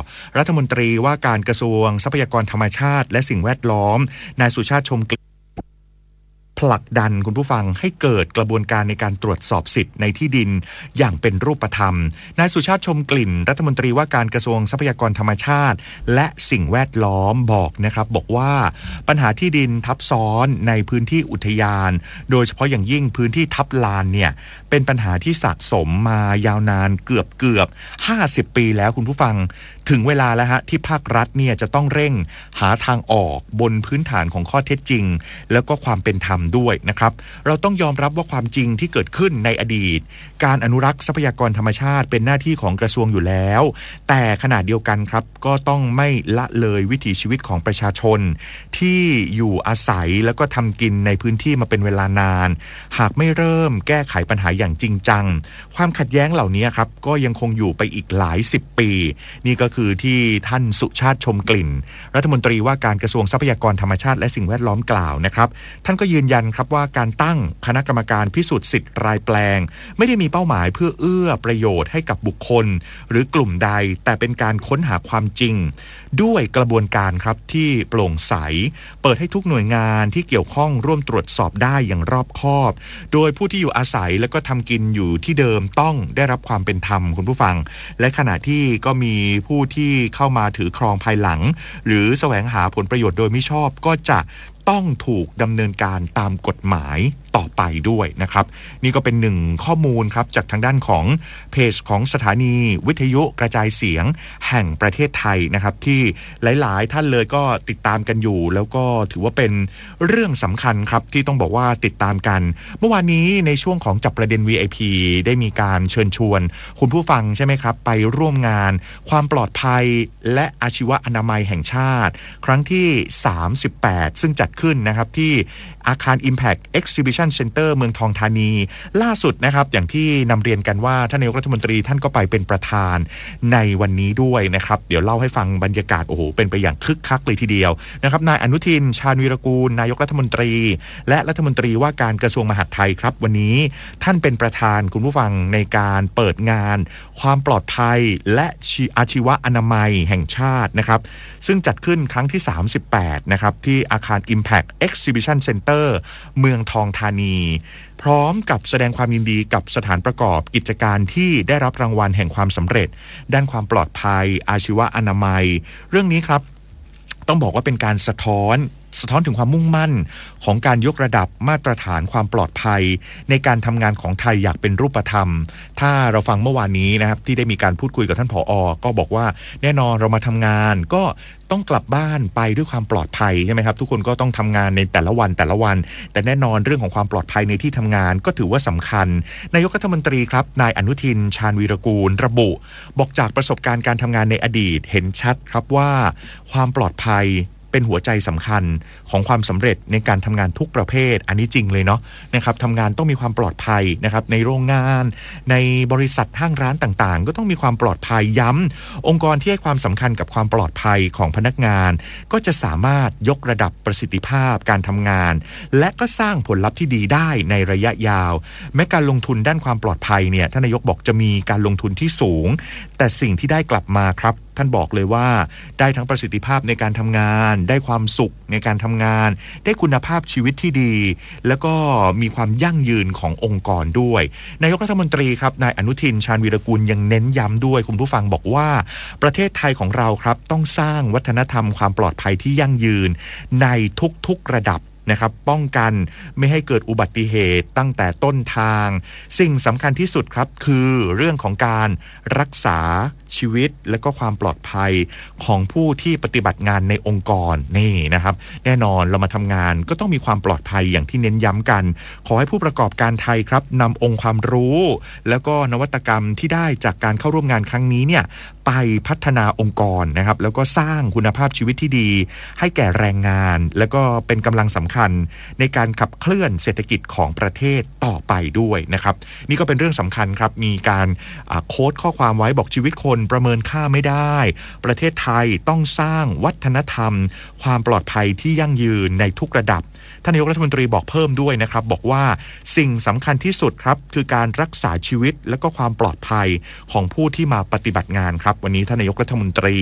รัฐมนตรีว่าการกระทรวงทรัพยากรธรรมชาติและสิ่งแวดล้อมนายสุชาติชมกลิ่นผลักดันคุณผู้ฟังให้เกิดกระบวนการในการตรวจสอบสิทธิ์ในที่ดินอย่างเป็นรูปธรรมนายสุชาติชมกลิ่นรัฐมนตรีว่าการกระทรวงทรัพยากรธรรมชาติและสิ่งแวดล้อมบอกว่าปัญหาที่ดินทับซ้อนในพื้นที่อุทยานโดยเฉพาะอย่างยิ่งพื้นที่ทับลานเนี่ยเป็นปัญหาที่สะสมมายาวนานเกือบ50 ปีแล้วคุณผู้ฟังถึงเวลาแล้วฮะที่ภาครัฐเนี่ยจะต้องเร่งหาทางออกบนพื้นฐานของข้อเท็จจริงแล้วก็ความเป็นธรรมด้วยนะครับเราต้องยอมรับว่าความจริงที่เกิดขึ้นในอดีตการอนุรักษ์ทรัพยากรธรรมชาติเป็นหน้าที่ของกระทรวงอยู่แล้วแต่ขณะเดียวกันครับก็ต้องไม่ละเลยวิถีชีวิตของประชาชนที่อยู่อาศัยแล้วก็ทำกินในพื้นที่มาเป็นเวลานานหากไม่เริ่มแก้ไขปัญหาอย่างจริงจังความขัดแย้งเหล่านี้ครับก็ยังคงอยู่ไปอีกหลาย10 ปีนี่ก็คือที่ท่านสุชาติชมกลิ่นรัฐมนตรีว่าการกระทรวงทรัพยากรธรรมชาติและสิ่งแวดล้อมกล่าวนะครับท่านก็ยืนยันครับว่าการตั้งคณะกรรมการพิสูจน์สิทธิ์รายแปลงไม่ได้มีเป้าหมายเพื่อเอื้อประโยชน์ให้กับบุคคลหรือกลุ่มใดแต่เป็นการค้นหาความจริงด้วยกระบวนการครับที่โปร่งใสเปิดให้ทุกหน่วยงานที่เกี่ยวข้องร่วมตรวจสอบได้อย่างรอบคอบโดยผู้ที่อยู่อาศัยและก็ทำกินอยู่ที่เดิมต้องได้รับความเป็นธรรมคุณผู้ฟังและขณะที่ก็มีผู้ที่เข้ามาถือครองภายหลังหรือแสวงหาผลประโยชน์โดยมิชอบก็จะต้องถูกดำเนินการตามกฎหมายต่อไปด้วยนะครับนี่ก็เป็นหนึ่งข้อมูลครับจากทางด้านของเพจของสถานีวิทยุกระจายเสียงแห่งประเทศไทยนะครับที่หลายๆท่านเลยก็ติดตามกันอยู่แล้วก็ถือว่าเป็นเรื่องสำคัญครับที่ต้องบอกว่าติดตามกันเมื่อวานนี้ในช่วงของจับประเด็น VIP ได้มีการเชิญชวนคุณผู้ฟังใช่ไหมครับไปร่วมงานความปลอดภัยและอาชีวอนามัยแห่งชาติครั้งที่38ซึ่งจัดขึ้นนะครับที่อาคาร Impact Exhibition Center เมืองทองธานีล่าสุดนะครับอย่างที่นำเรียนกันว่าท่านนายกรัฐมนตรีท่านก็ไปเป็นประธานในวันนี้ด้วยนะครับเดี๋ยวเล่าให้ฟังบรรยากาศโอ้โหเป็นไปอย่างคึกคักเลยทีเดียวนะครับนายอนุทินชาญวีรกูลนายกรัฐมนตรีและรัฐมนตรีว่าการกระทรวงมหาดไทยครับวันนี้ท่านเป็นประธานคุณผู้ฟังในการเปิดงานความปลอดภัยและอาชีวอนามัยแห่งชาตินะครับซึ่งจัดขึ้นครั้งที่38นะครับที่อาคาร Impact Exhibition Center เมืองทองธานีพร้อมกับแสดงความยินดีกับสถานประกอบกิจการที่ได้รับรางวัลแห่งความสำเร็จด้านความปลอดภัยอาชีวอนามัยเรื่องนี้ครับต้องบอกว่าเป็นการสะท้อนถึงความมุ่งมั่นของการยกระดับมาตรฐานความปลอดภัยในการทำงานของไทยอยากเป็นรูปธรรมถ้าเราฟังเมื่อวานนี้นะครับที่ได้มีการพูดคุยกับท่านผอ.ก็บอกว่าแน่นอนเรามาทำงานก็ต้องกลับบ้านไปด้วยความปลอดภัยใช่ไหมครับทุกคนก็ต้องทำงานในแต่ละวันแต่แน่นอนเรื่องของความปลอดภัยในที่ทำงานก็ถือว่าสำคัญนายกรัฐมนตรีครับนายอนุทินชาญวีรกูลระบุบอกจากประสบการณ์การทำงานในอดีตเห็นชัดครับว่าความปลอดภัยเป็นหัวใจสำคัญของความสำเร็จในการทำงานทุกประเภทอันนี้จริงเลยเนาะนะครับทำงานต้องมีความปลอดภัยนะครับในโรงงานในบริษัทห้างร้านต่างๆก็ต้องมีความปลอดภัยย้ำองค์กรที่ให้ความสำคัญกับความปลอดภัยของพนักงานก็จะสามารถยกระดับประสิทธิภาพการทำงานและก็สร้างผลลัพธ์ที่ดีได้ในระยะยาวแม้การลงทุนด้านความปลอดภัยเนี่ยท่านนายกบอกจะมีการลงทุนที่สูงแต่สิ่งที่ได้กลับมาครับท่านบอกเลยว่าได้ทั้งประสิทธิภาพในการทำงานได้ความสุขในการทำงานได้คุณภาพชีวิตที่ดีแล้วก็มีความยั่งยืนขององค์กรด้วยนายกรัฐมนตรีครับนายอนุทินชาญวีรกูลยังเน้นย้ำด้วยคุณผู้ฟังบอกว่าประเทศไทยของเราครับต้องสร้างวัฒนธรรมความปลอดภัยที่ยั่งยืนในทุกๆระดับนะครับป้องกันไม่ให้เกิดอุบัติเหตุตั้งแต่ต้นทางสิ่งสำคัญที่สุดครับคือเรื่องของการรักษาชีวิตและก็ความปลอดภัยของผู้ที่ปฏิบัติงานในองค์กรนี่นะครับแน่นอนเรามาทำงานก็ต้องมีความปลอดภัยอย่างที่เน้นย้ำกันขอให้ผู้ประกอบการไทยครับนำองค์ความรู้แล้วก็นวัตกรรมที่ได้จากการเข้าร่วมงานครั้งนี้เนี่ยไปพัฒนาองค์กรนะครับแล้วก็สร้างคุณภาพชีวิตที่ดีให้แก่แรงงานแล้วก็เป็นกำลังสำคัญในการขับเคลื่อนเศรษฐกิจของประเทศต่อไปด้วยนะครับนี่ก็เป็นเรื่องสำคัญครับมีการโค้ดข้อความไว้บอกชีวิตคนประเมินค่าไม่ได้ประเทศไทยต้องสร้างวัฒนธรรมความปลอดภัยที่ยั่งยืนในทุกระดับท่านนายกรัฐมนตรีบอกเพิ่มด้วยนะครับบอกว่าสิ่งสำคัญที่สุดครับคือการรักษาชีวิตและก็ความปลอดภัยของผู้ที่มาปฏิบัติงานครับวันนี้ท่านนายกรัฐมนตรี